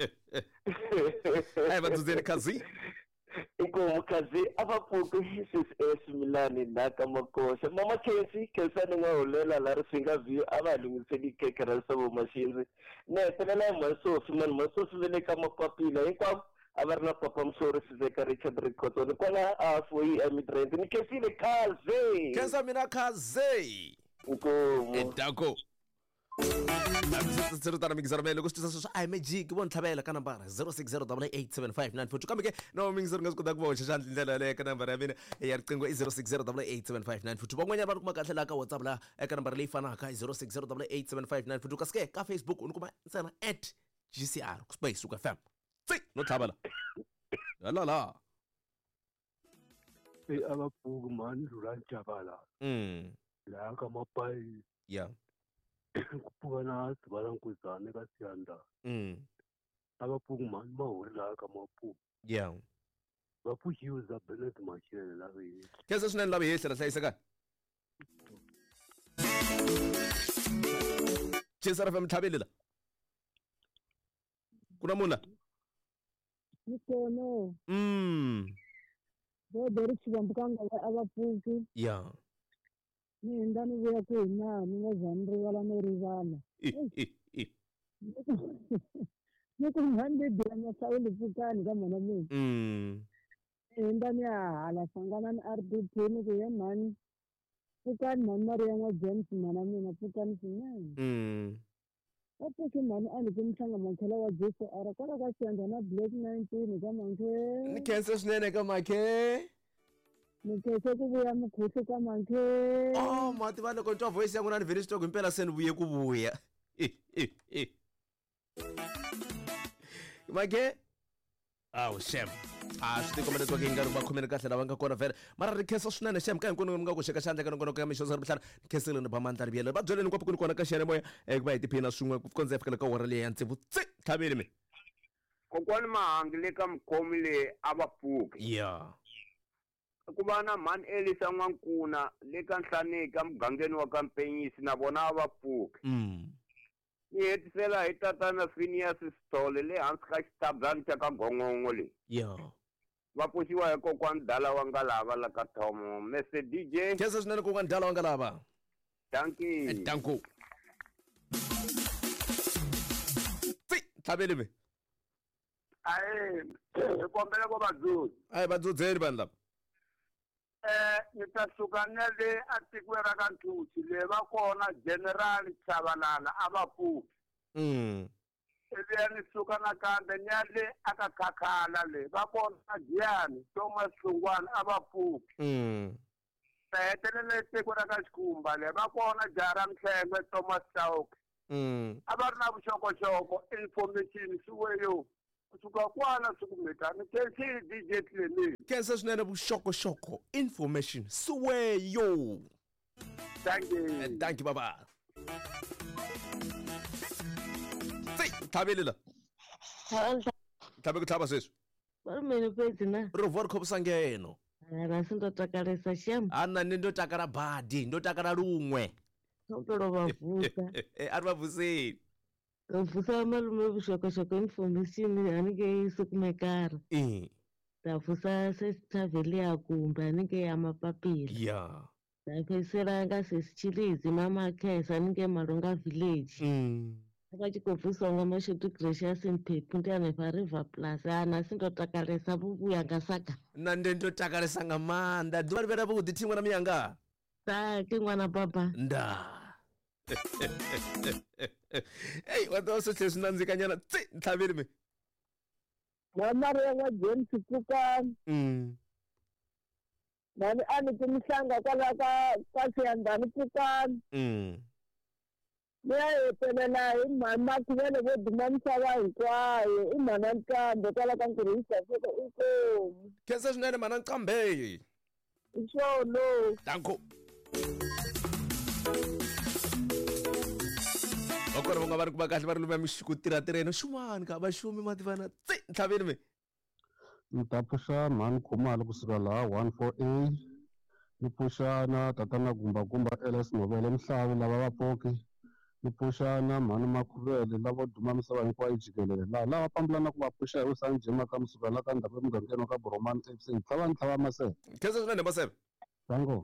Ai batuzeni khazi. Iko khazi abapuki esimilani naka makosha. Mama Kelsa ni ngaholela la risinga view abalungiseli keke ra sabo machines. Ne telela masosi vele kama papila hinkwavo a va ri na papa Msori Sizeka Richard Ricotoni kwala afoyi emidrand ni Khensile Khaze. Khensa mina Khaze. Entako. Tsirutana mingizaro mele kusitisa sweswo a hi magic vo ni tlhavela ka nambara 0608875942 kambe ke no mingizaro nga swi kota ku voxa xandla ndlela leyo ka nambara ya mina ya riqingho i 0608875942 van'wanyana va ni kuma kahle laha ka WhatsApp laha eka nambara leyi fanaka i 0608875942 kasi ke ka Facebook u ni kuma ntsena @GCR kuspace uka FM no tlhavala yalala abapuku mani dlula njabala la ka mapai yeah kupuka na sibala nkuzane ka Siyanda abapuku mani ba hola ka mapuku yeah va pushiuza Bennett Mashele la ve kesa swinene lava hehla hlayiseka Chisara FM thabelela kuna muna Nikono bo deri chibambukanga abapuku yeah ni ndani vuya ku hina ni nga zanri wala no rivala ni ku ngande dina sawuli Pfukani ka mona mina ndani ya hala sangana ni RDP ni ku yemani Pfukani mani Maria nga James mana mina Pfukani swinene Apuki mani ani kumhlanga makhela wa Jesu ara kwala ka Siyanda na Black 19 ka manke ni khensa swinene ka makhe Nikese ku vuya mukhuhlu ka manke mati va loko ntwa voice ya n'wina ni vhele xitoko himpela se ni vuye ku vuya makhe shem swi tikomela leswaku yi nga ri va khomeni kahle lava nga kona vhele mara ri khensa swinene shem ka hinkwenu mi nga ku xeka xandla ka nongonoko ya mixo ri vutlhari ni khenseleni va mandla ri vuyelo va byeleni ngopfu ku ni kona ka xiyanimoya ku va hi tiphina swin'we ku kondza hi fikela ka wara leyi ya ntsevu tlhaveli mi kokwani Mahangi le ka mukhomi leyi a va pfuki yeah ku va na mani Elisa N'wankuna le ka Nhlaneki ka mugangeni wa ka Mpenyisi na vona a va pfuki ni hetisela hi tatana Phineas Sithole le hansi ka xitablani xa ka Gongongo leyi yeah va pfuxiwa hi kokwani Dala wa Ngalava la ka Thomo Mr DJ khensa swinene kokwani Dala wa Ngalava danku tlhaveli mi hi kombela ko vadzudzi vadzudzeni vanhu lava ni ta suka na le a tikweni ra ka Nthusi le va kona General Chabalala a va pfuki Eliani suka nakambe nyale akakhakhala le babona Giyani Thomas Hlungwane abaphuki hetelele tiko ra ka Xikhumba le babona Jara Mhlengwe Thomas Chauke a va ri na vuxokoxoko information siweyo kusuka kwana sukumetani kesi DJ Clement kesa swinene vuxokoxoko information siweyo. Thank you baba. Thabelila thabe ku thaba sweswi vari mene fedzi na ro vo ri khomisa ngeno rasi ndo takarisa sham ana ni ndo takara badi ndo takara lumwe tolo vavuka ari va vuseni vusa malume vuxokoxoko information anike sukumekara ta vusa sesithaveli ya kumbe anike ya mapapila ya ta fesela nga sesichilizi mama kesa anike malonga village vakachikobvusonga mashutu Gracious Mphephu ndiane paRiver Plus ana sindotakarisa vuvuya ngasaka na ndendotakarisa nga manda dhuva rivera vukuti ti n'wana miyanga sake n'wana papa nda ei watoso tlheswi nandzikanyana tsi nthaveli me Maria James Pukani nani ani kumhlanga kwala ka Siyandani Pukani hetelela hi mhani Makhuvele vo duma misava hinkwayo i mhani ya Nqambe kwala ka Nkurhisa fika inkomu khensa swinene mhani Nqambe i swona danko vakona va nga va ri ku va kahle va ri lume ku tirhatirheni xin'wana ka vaxumi mativana tsi nthaveni me ni ta pfuxa mhani Khumalo kusuka laha 14A ni pfuxana tatana Gumbagumba LS Novele Mhlavi lava vapoki ni pfuxana mhani Makhuvele lavo duma misava hinkwayo jikelele laha lava pambulana ku va pfuxa hi Usanjema ka msuka la ka ndhawu emugangeni wa ka Boromani FC ntlhava maseve khensa swinene maseve danko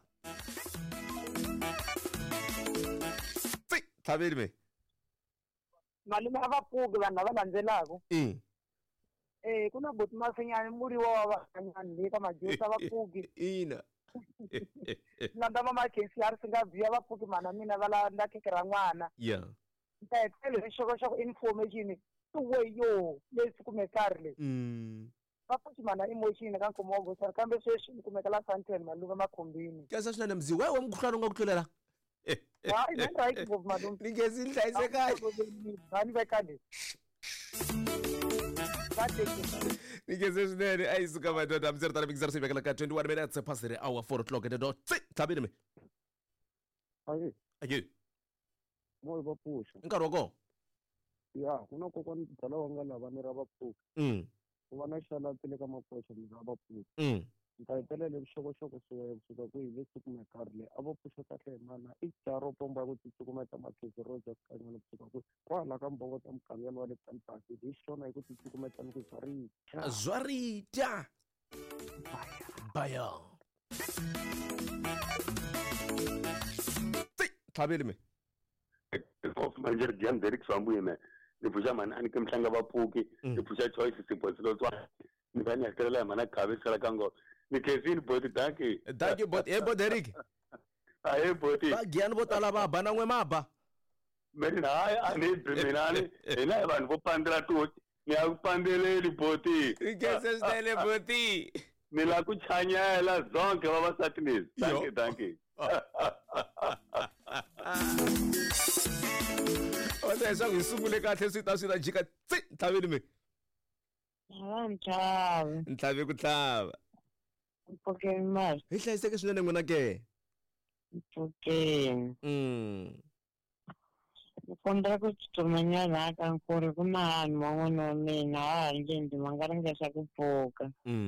tsi nthaveni me malume a vapuki vanhu lava landzelaka ku na Boti Mafenyani muriwa wa vanyani le ka majosa vapuki ina landa mama Kensi ya ri singa vhiya vapuki mana mina va landa keke ra n'wana ya ta hetele vuxokoxoko information siweyo leswi kumekari le vapuki mana emotion ka nkomo wa gosari kambe sweswi ni kumeka la Sandton malume makhombini khensa swinene mzi wewe mukhuhlwana u nga ku tlulela hayi then right ngopfu malume ni ngezi ni hlayisekanga bani vekale ni ngeze swinene a yi suka madoda mi ri tala mikisaro swi vekela ka 21 minutes past the hour 4 o'clock at the dot tsi nthaveni me aye moyo va pfuxa nkarhi wa kona ya ku na kokwani byala wa nga lava ni ra vapfuki ku va na xalati le ka mapoxa ni ra vapfuki nta hetelele vuxokoxoko swiweyo kusuka kwihi leswi kumekari le a vo pfuxa kahle hi mana i jaro pomba ya ku titsukumeta makhezi roja kanyana kusuka kwihi kwala ka mbongo ta mugangeni wa le Tantasi hi xona hi ku titsukumeta ni ku Zwarita baya tsi nthaveli me manje Dian Derek Swambuye me ni pfuxa mani ani ke mhlanga vapuki ni pfuxa Choice Sipotsilo tswa ni va ni hetelela hi mana Khabe sala kango ni khezini Boti danki Boti Boti Derek aye Boti va Giyani vo tala va ba na n'we maba mina hayi ani biminani hina vanhu vo pandela toti ni ya ku pandeleli Boti khensa swinene Boti ni la ku chanyela zonke vavasati lezi danki wasa leswaku hi sungule kahle swi ta jika tsi nthaveni me ntlhavi ku tlhava Mpfukeni mali hi hlayiseke swinene n'wina ke mpfukeni ni kombela ku tsutsumanyana aka nkuri ku na hanyi man'wana wa mina a handle ndzi ma nga ringesa ku pfuka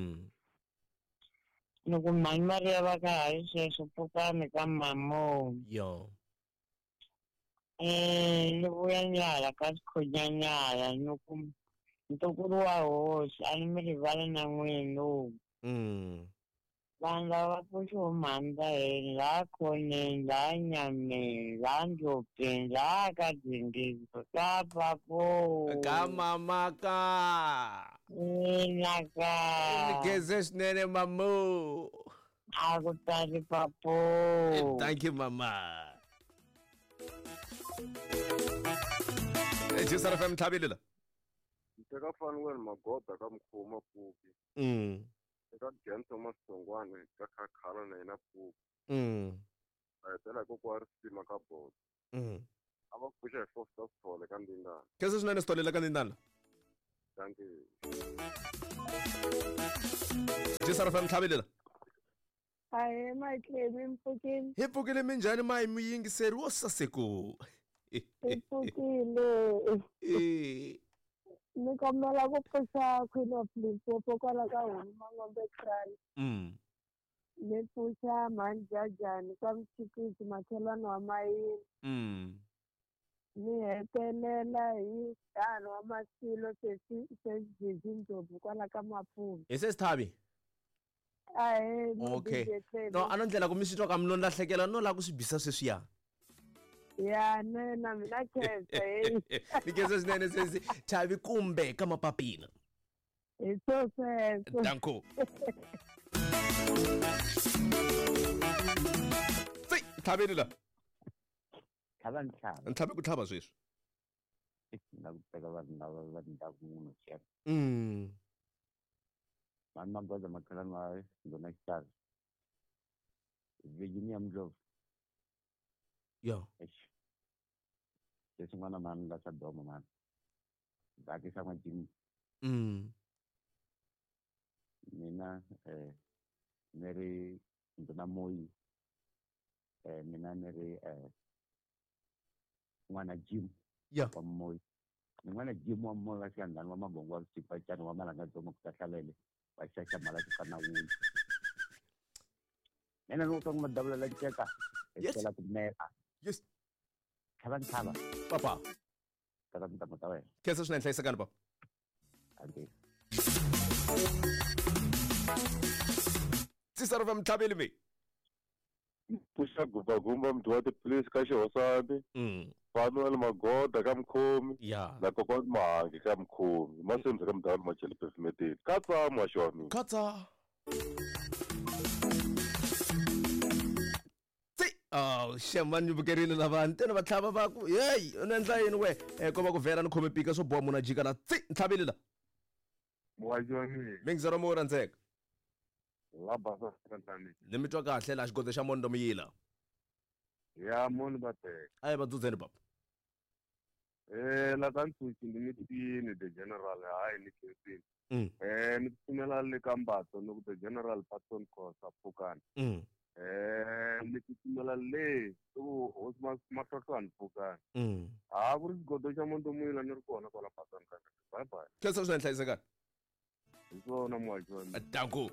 loko mhani Maria va ka ha ri sweswo pfukani ka mamo yo ni vuya nyala ka Xikhonyanyala ntukulu wa hosi a ni mi rivala na n'wina vanhu lava pfuxa vo mhani va hina laha Khoneni laha Nyameni laha Njopeni laha ka Dzingizwa ka Papo ka mamaka ina ka ni geze swinene mamu a ku tali Papo thank you mama Jisara FM Tlhabile. Nteka fanwela magoda ka mkhuma Puki. Eka Jenso Masongwane ka khakhala na ina Puki. Ayetela ko kwa risima ka board. Ava kusha hi fosta sithole ka Ndindana. Kese swinene sitolela ka Ndindana. Thank you. Jisara FM Tlhabile. Hayi Matlemi Mpfukile. Hi pfukile minjhani mai muyingiseri wo saseko. Mpfukile. Ni kombela ku pfuxa Queen of Limpopo kwala ka Mangombe Kraal. Ni pfuxa Manjajani ka Mchikisi makhelwana wa Mayini. Ni hetelela hi Dano wa Masilo sesi Ndlovu kwala ka Mapfumbi. Sesithabi. Okay. No, anondlela kumisitwa ka mno lahlekela no la kusibisa sweswiya. Ya nena mina khensa hey. Nikeze sinene sesi Thabi kumbe ka Mapapila. Eso. Danko. Thabile la. Nthabe ku thaba sweswi. Nakubheka abantu laba ndakumuntu chef. Mama ngoza makhalani wayo ngona isihlalo. Virginia Mdlovu. Yo. Sesi n'wana mani la Sadoma mani. Zakisa n'wajimi. Mina ni ri ndzi Moyi. Mina ni ri n'wana Jim. Yeah. Wa Moyi. Ni n'wana Jim wa Moyi wa Xandani wa Mabongo wa Xipacani wa Malanga-Dzonga ku ta hlalele. Va xaxamala xifana wulu. Mina no tong madabla la tsheka. Etela ku mela. Yes. Thaba. Papa. Ka mta wena. Kesa swinene hlayisekani papa. Okay. Jisara FM Tlhabile me. Pusha gumba mntu wa tipolice ka Xihosani. Fanuel Magoda ka Mkhomi. Yeah. Na kokwana Mahangi ka Mkhomi. Masembe ka Mdawuli Machele Pefumeteni. Katsa Mwashwami. Katsa. Shemani bukerile na vanhu na vatlhava vaku hey unendla yini we ko va ku vhela ni khome pika swo boha munhu a jika la Tlhabile la Mwashwami. Mingizero mo randzeka La basa kantani. ni mitwa kahle la xigodze xa Mondo Muyila Ya munhu bateka. ayi va dzudzeni papa La tantsuchi ni mitini the general hayi ni kensini. Ni tsumela le ka Mbatso ni ku the general Patton Khosa Pfukani. Ni tsumela le ku Hosmas Matlotlo Pfukani. Ku ri xigodo xa Mondo Muyila ni ri kona kwala Patton ka. Bye bye. Kesa swinene hlayisekani Hi swona Mwashwami. Danko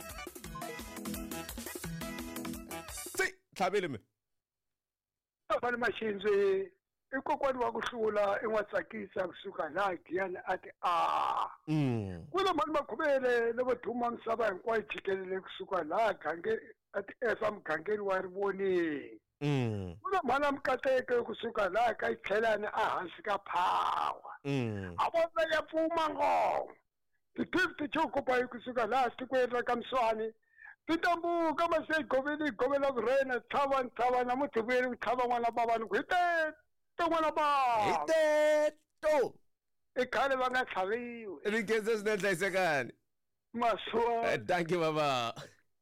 Tlhabile me. Abani Mashinzwe I kokwani wa ku hlula I n'watsakisa kusuka laha Giyani ati kula mali makhumele lavo dhuma misava hinkwayo jikelele kusuka laha gange ati esa mugangeni wa Rivoni. Kula mali mukateke kusuka laha ka Tlhelani ehansi ka Phawa. A vona ya pfuma ngopfu. Ti-50 chokupa hi kusuka laha tikweni ra ka Mswani. Titambuka mase govela kurena tshava na muthiveri ku tlhava n'wana bavani ku hiteto n'wana bava hiteto I khale va nga tlhaviwi ri khensa swinene hlayisekani maswa danki baba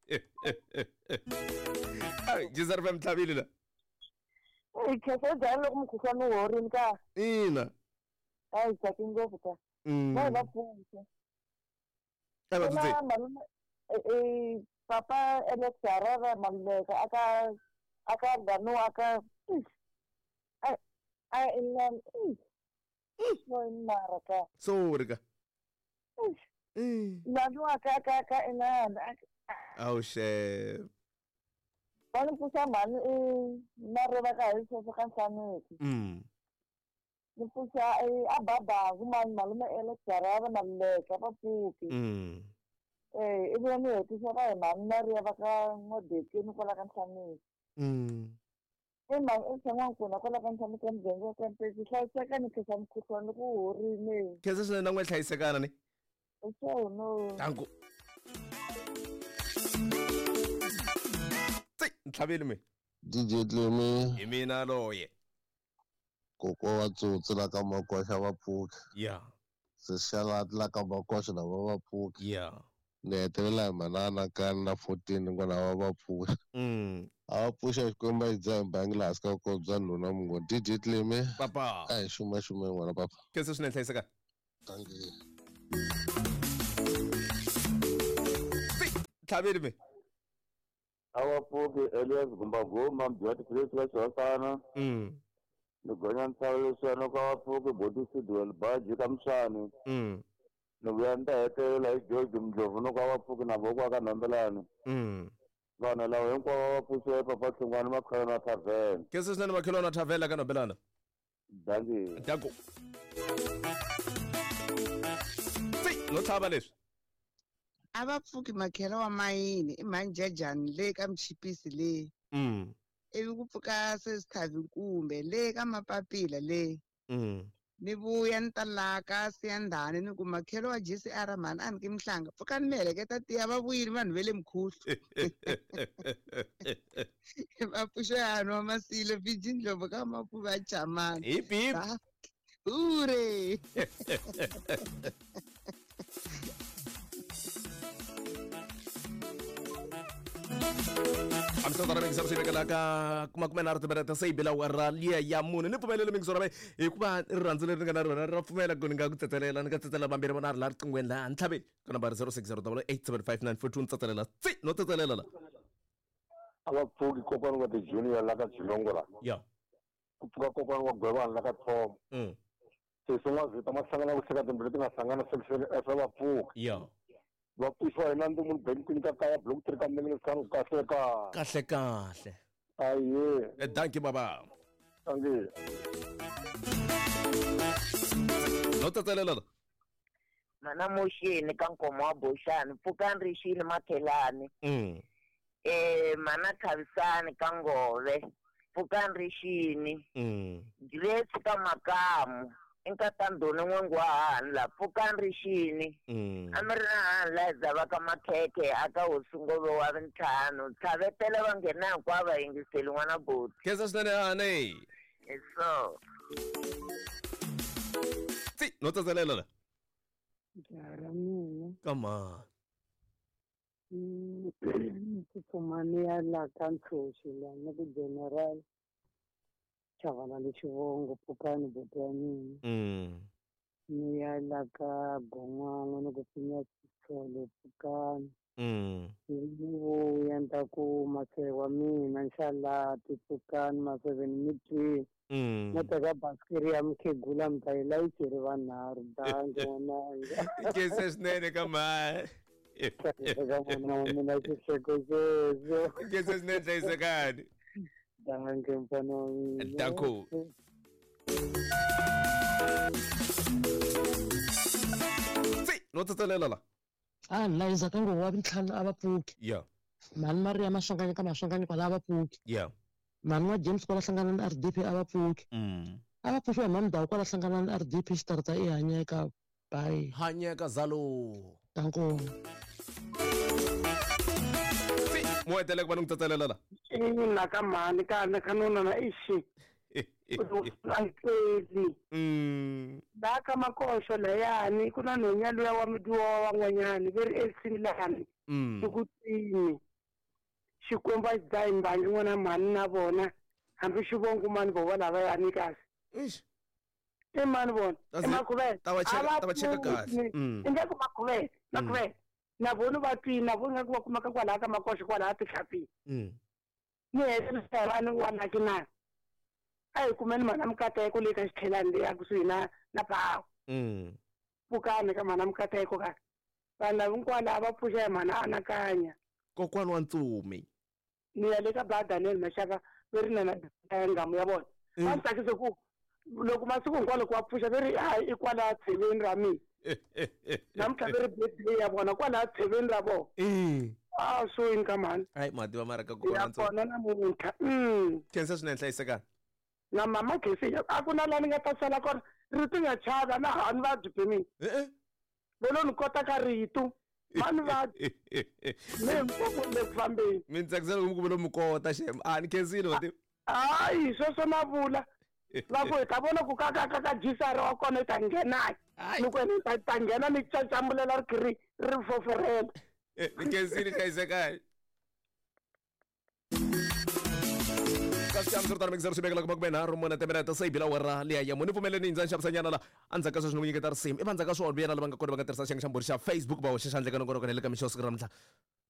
Jisara FM Tlhabile la I khensa njhani loko mukhuhlwani wu horini ka ina ayi tsaki ngopfu ka va hi va pfunisa malume Papa Alex Arara Maleka aka ganu aka ilan no maraka sorry ka ganu aka ilan oh chef bani pusa mani mareba ka hi so ka saneti ni pusa ababa kumani malume Alex Arara Maleka papuki ibuya ni hetisa ka hi Maria va ka N'wadekeni kwala ka Nhlaneki. N'wankuna kwala ka Nhlaneki ka muganga wa ka Mpesi hlayiseka ni khensa mukhuhlwani ku horile. Khensa swinene na n'we hlayisekana ni. I swona. Danko. Tlhabile me. DJ Tlemi. Hi mina loye. koko wa tsotsi la ka makoša va pfuka sexalati la ka makoxa lava va pfuka ni hetelela hi manana kani na 14 ngona va pfuka a va pfuxa xikwembu hi dza hi bangi laha ka ko bya nhuna mungo DJ Tleme papa a hi xuma n'wana papa kese swinene hlayiseka tlhaveli me awapfuki Elias Gumbagumba Mbyati Chris wa Xosana ni gonya ntsavu leswiya ka wapfuki Boti Sidwell Baji ka Mshani ni vuya ni ta hetelela hi George Mdlovu no ka wapfuki na voko ka Nhombelani vanhu lava hinkwavo va pfuxiwe papa Hlungwane makhelwana Tavern kese swinene makhelwana Tavern ka Nhombelani dango no tlhava leswi a va pfuki makhelo wa mayini i manjejani le ka mchipisi le ivi ku pfuka sesithavi kumbe le ka mapapila le ni vuya ni ta laha ka Siyandhani ni ku makhelo wa JCR mani a ni ki mihlanga pfuka ni mi heleketa tiya va vuyile vanhu ve le Mkhuhlu vapfuxoyani wa Masilo Viji Ndlovu ka Mapuva Chamani hip hip ure amsatara mingi sarsi veka laka kumakume na ritibereta se ibila warra liya ya mune ni pfumelele mingi sora hikuva rirhandzu leri ni nga na rona ra pfumela ku ni nga ku tsetselela ni nga tsetselela vambirhi vona ri la riqingweni laha ntlhaveni ka nambari 06087594 ni tsetselela tsi no tsetselela la a va pfuki kokwana wa ti-junior la ka Jilongo la ku pfuka kokwana wa Gwevana la ka Tom se swin'wana vita ma hlangana ku hleka timbirhi ti nga hlangana section F va pfuka va pfuxiwa hi nandzu munhu benkwini ka kaya block 3 ka Mningilisano kahle aye danki baba tangi no tsetselela la mana Moshini ka Nkomo wa Boxani pfuka ni Rixile Makhelani mana Khavisani ka Ngove pfuka ni Rixini Grace ka Makamu inkatandoni n'wengwahani la pfuka ni Rixini a mi ri na hanu la hi dzava ka makhekhe aka hosingove wa vintlhanu tlhavetela va nghena hinkwavo va yingiseli n'wana Boti kesa swinene hane hi so tsi no tsetselela la Jara mina kama tsutsumani ya la ka Ntshuxi la ni ku general Chavana le Xivongo pfukani Boti ya mina ni ya la ka Gon'wangwa ni ku pfinya Tshole pfukani ni vuya ni ta ku maseve wa mina Nxalati pfukani ma7 mitwini no teka baskeri ya mukhegula mi ta yi layicheri vanharhu dange n'wananga kese swinene kama eka n'wana wa mina xihleko xexo kese swinene hlayisekani dange mfana wa mina danko no tsetselela la la iza ka Ngoma wa Vintlhanu a va pfuki mani Maria Maswanganyi ka Maswanganyi kwala a va pfuki mani wa James kwala hlangana na RDP a va pfuki a va pfuxiwa hi mani Ndhawu kwala hlangana na RDP xitarata i Hanyeka bayi Hanyeka Zalo danko mo etele ku va ni ku tsetselela la ina ka mani ka nuna na ixi ayitweli la ka Makosho layani ku na nhonya luya wa midiwa van'wanyani ve ri esinglani xikutsini Xikwembu a xi dza hi mbangi n'wana mani na vona hambi xivongo mani vova lava yani kahle i mani vona Makhuvele ingaku Makhuvele na vona va twini na vona ku va kumaka kwalaha ka Makosho kwalaha tihlapini ni hetelelani wanaki na a hi kumeni mana Mukateko le ka xithelani leyi ya kusuhi na Pawu pfukani ka mana Mukateko ka vanhu lava hinkwala va pfuxa hi mana anakanya kokwana wa Ntsumi ni ya le ka ba Daniel Mashaka ve ri na ngamu ya vona va ni tsakise ku loko masiku hinkwawo loko va pfuxa ve ri hayi i kwalaha tsheveni ra mina namuntlha ve ri birthday ya vona kwalaha tsheveni ra vona a soyini ka mani hayi mativa mara ka kokwana Ntsumi kona namuntlha khensa swinene hlayisekani na mama Khesi a ku na la ni nga ta sala kona rito nga chava na hani va byi mina velo ni kota ka rito mani va me mpoko le ku fambeni mi tsakisela ku mi kota shem a ni khensile wa ti hayi sweswo na vula va ku hi ta vona ku ka jisari wa kona ta nghena loko ni ta nghena ni cacambulela ri foforela ni kensini hlayisekani kasi am sirtana mikisero swi vekela ku makume nharhu mune timinete se hi bila wera liya ya muni pfumeleni ndza ni xavisanyana la endzhaku ka sweswi ni ku nyiketa risimu i vandzhaku ka swona vuyela lava nga kona va nga tirhisa xiyenge xa mbhuri xa Facebook va hoxa xandle ka nongonoko ne le ka mixo siku ra namuntlha